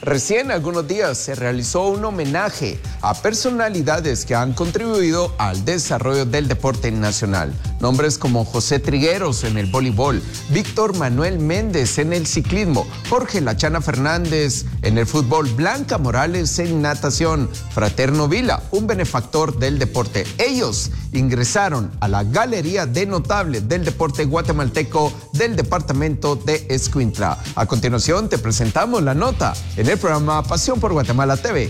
Recién algunos días se realizó un homenaje a personalidades que han contribuido al desarrollo del deporte nacional. Nombres como José Trigueros en el voleibol, Víctor Manuel Méndez en el ciclismo, Jorge La Chana Fernández en el fútbol, Blanca Morales en natación, Fraterno Vila, un benefactor del deporte. Ellos ingresaron a la Galería de Notables del Deporte Guatemalteco del departamento de Escuintla. A continuación te presentamos la nota en el programa Pasión por Guatemala TV.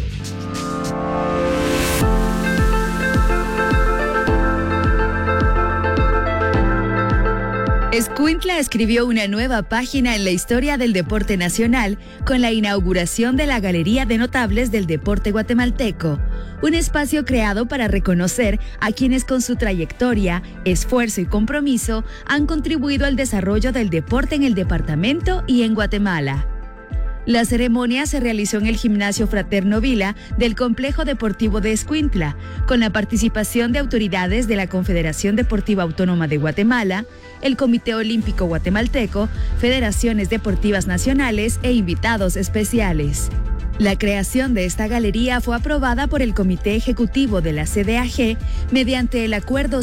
Escuintla escribió una nueva página en la historia del deporte nacional con la inauguración de la Galería de Notables del Deporte Guatemalteco, un espacio creado para reconocer a quienes con su trayectoria, esfuerzo y compromiso han contribuido al desarrollo del deporte en el departamento y en Guatemala. La ceremonia se realizó en el Gimnasio Fraterno Vila del Complejo Deportivo de Escuintla, con la participación de autoridades de la Confederación Deportiva Autónoma de Guatemala, el Comité Olímpico Guatemalteco, federaciones deportivas nacionales e invitados especiales. La creación de esta galería fue aprobada por el Comité Ejecutivo de la CDAG mediante el Acuerdo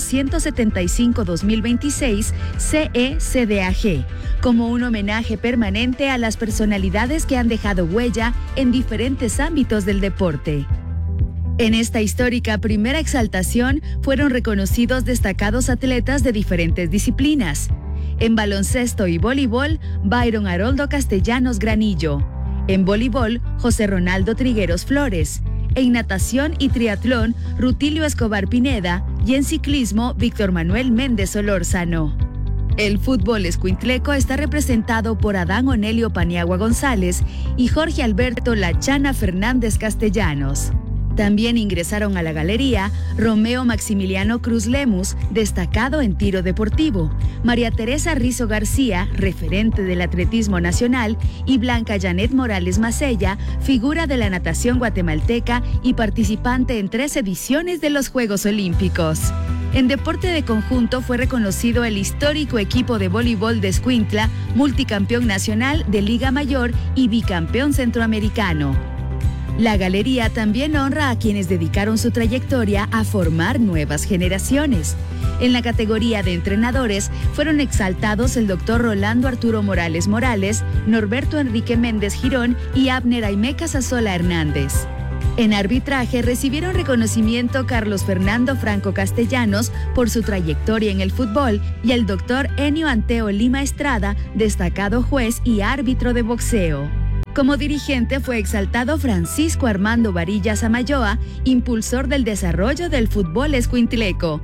175-2026 CE-CDAG, como un homenaje permanente a las personalidades que han dejado huella en diferentes ámbitos del deporte. En esta histórica primera exaltación fueron reconocidos destacados atletas de diferentes disciplinas. En baloncesto y voleibol, Byron Haroldo Castellanos Granillo. En voleibol, José Ronaldo Trigueros Flores. En natación y triatlón, Rutilio Escobar Pineda. Y en ciclismo, Víctor Manuel Méndez Solórzano. El fútbol escuintleco está representado por Adán Onelio Paniagua González y Jorge Alberto La Chana Fernández Castellanos. También ingresaron a la galería Romeo Maximiliano Cruz Lemus, destacado en tiro deportivo, María Teresa Rizo García, referente del atletismo nacional, y Blanca Janet Morales Macella, figura de la natación guatemalteca y participante en 3 ediciones de los Juegos Olímpicos. En deporte de conjunto fue reconocido el histórico equipo de voleibol de Escuintla, multicampeón nacional de Liga Mayor y bicampeón centroamericano. La galería también honra a quienes dedicaron su trayectoria a formar nuevas generaciones. En la categoría de entrenadores fueron exaltados el doctor Rolando Arturo Morales Morales, Norberto Enrique Méndez Girón y Abner Aimé Casasola Hernández. En arbitraje recibieron reconocimiento Carlos Fernando Franco Castellanos por su trayectoria en el fútbol y el doctor Enio Anteo Lima Estrada, destacado juez y árbitro de boxeo. Como dirigente fue exaltado Francisco Armando Varillas Amayoa, impulsor del desarrollo del fútbol escuintleco.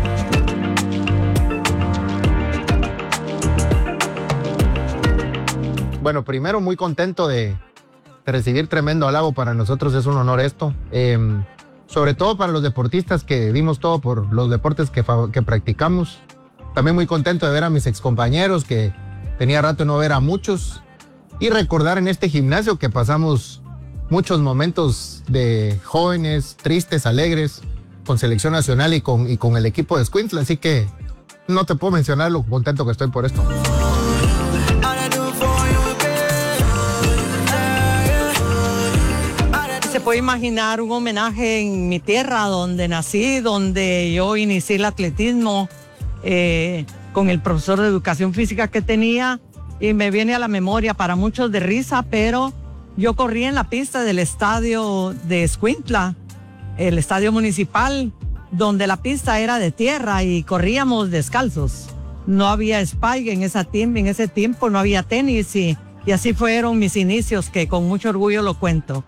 Bueno, primero muy contento de recibir tremendo halago. Para nosotros es un honor esto, sobre todo para los deportistas que dimos todo por los deportes que practicamos. También muy contento de ver a mis excompañeros, que tenía rato de no ver a muchos, y recordar en este gimnasio que pasamos muchos momentos de jóvenes, tristes, alegres, con selección nacional y con el equipo de Escuintla, así que no te puedo mencionar lo contento que estoy por esto. Se puede imaginar un homenaje en mi tierra, donde nací, donde yo inicié el atletismo con el profesor de educación física que tenía, y me viene a la memoria para muchos de risa, pero yo corrí en la pista del estadio de Escuintla, el estadio municipal, donde la pista era de tierra y corríamos descalzos. No había spike en ese tiempo, no había tenis, y así fueron mis inicios, que con mucho orgullo lo cuento.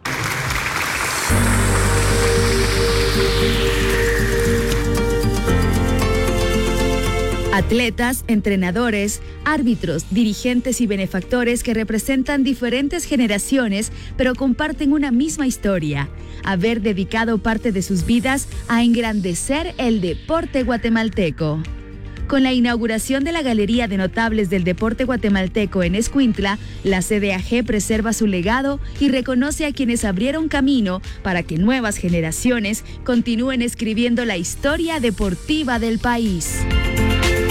Atletas, entrenadores, árbitros, dirigentes y benefactores que representan diferentes generaciones, pero comparten una misma historia: haber dedicado parte de sus vidas a engrandecer el deporte guatemalteco. Con la inauguración de la Galería de Notables del Deporte Guatemalteco en Escuintla, la CDAG preserva su legado y reconoce a quienes abrieron camino para que nuevas generaciones continúen escribiendo la historia deportiva del país.